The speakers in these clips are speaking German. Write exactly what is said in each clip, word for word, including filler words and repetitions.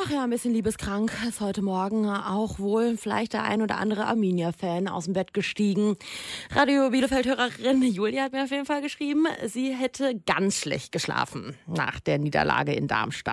ja, ein bisschen liebeskrank ist heute Morgen auch wohl vielleicht der ein oder andere Arminia-Fan aus dem Bett gestiegen. Radio Bielefeld-Hörerin Julia hat mir auf jeden Fall geschrieben, sie hätte ganz schlecht geschlafen nach der Niederlage in Darmstadt.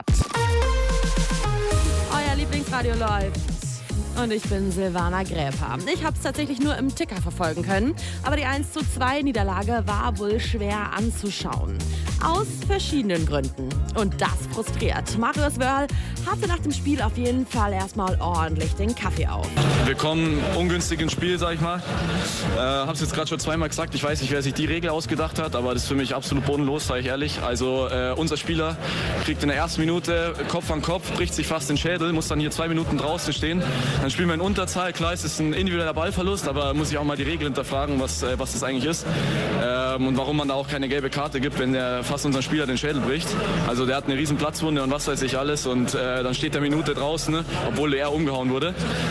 Euer Lieblingsradio läuft. Und ich bin Silvana Gräper. Ich habe es tatsächlich nur im Ticker verfolgen können, aber die eins zu zwei Niederlage war wohl schwer anzuschauen. Aus verschiedenen Gründen. Und das frustriert. Marius Wörl hatte nach dem Spiel auf jeden Fall erstmal ordentlich den Kaffee auf. Wir kommen ungünstig ins Spiel, sag ich mal. Äh, hab's jetzt gerade schon zweimal gesagt. Ich weiß nicht, wer sich die Regel ausgedacht hat, aber das ist für mich absolut bodenlos, sage ich ehrlich. Also äh, unser Spieler kriegt in der ersten Minute Kopf an Kopf, bricht sich fast den Schädel, muss dann hier zwei Minuten draußen stehen. Dann spielen wir in Unterzahl. Klar, es ist ein individueller Ballverlust, aber muss ich auch mal die Regel hinterfragen, was, äh, was das eigentlich ist. Ähm, und warum man da auch keine gelbe Karte gibt, wenn der fast unseren Spieler den Schädel bricht. Also der hat eine riesen Platzwunde und was weiß ich alles. Und äh, dann steht der Minute draußen, ne, obwohl er umgehauen wurde.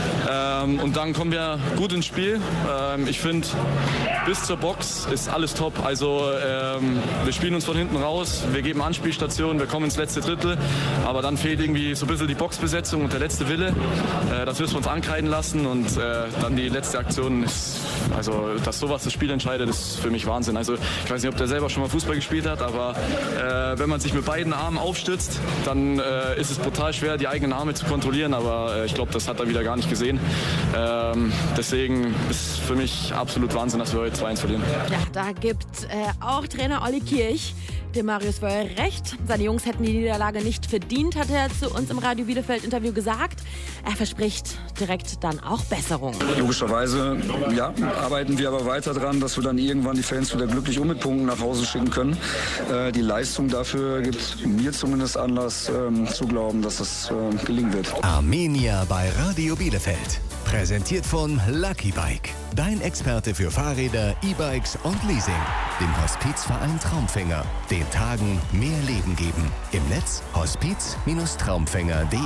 Ähm, und dann kommen wir gut ins Spiel. Ähm, ich finde, bis zur Box ist alles top. Also ähm, wir spielen uns von hinten raus, wir geben Anspielstationen, wir kommen ins letzte Drittel. Aber dann fehlt irgendwie so ein bisschen die Boxbesetzung und der letzte Wille. Äh, das müssen wir uns ankreiden lassen. Und äh, dann die letzte Aktion ist, also dass sowas das Spiel entscheidet, ist für mich Wahnsinn. Also ich weiß nicht, ob der selber schon mal Fußball gespielt hat, aber äh, wenn man sich mit beiden Armen aufstützt, dann äh, ist es brutal schwer, die eigenen Arme zu kontrollieren. Aber äh, ich glaube, das hat er wieder gar nicht gesehen. Ähm, deswegen ist für mich absolut Wahnsinn, dass wir heute zwei eins verlieren. Ja, da gibt äh, auch Trainer Olli Kirch dem Marius Wörl recht. Seine Jungs hätten die Niederlage nicht verdient, hat er zu uns im Radio Bielefeld-Interview gesagt. Er verspricht direkt dann auch Besserung. Logischerweise, ja, arbeiten wir aber weiter dran, dass wir dann irgendwann die Fans wieder glücklich und mit Punkten nach Hause schicken können. Äh, die Leistung dafür gibt mir zumindest Anlass ähm, zu glauben, dass das äh, gelingen wird. Arminia bei Radio Bielefeld. Präsentiert von Lucky Bike. Dein Experte für Fahrräder, E-Bikes und Leasing. Dem Hospizverein Traumfänger. Den Tagen mehr Leben geben. Im Netz hospiz Traumfänger punkt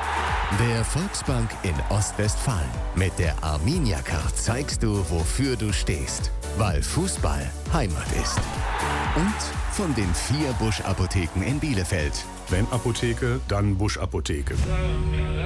de. Der Volksbank in Ostwestfalen. Mit der Arminia-Card zeigst du, wofür du stehst. Weil Fußball Heimat ist. Und von den vier Busch-Apotheken in Bielefeld. Wenn Apotheke, dann Busch-Apotheke.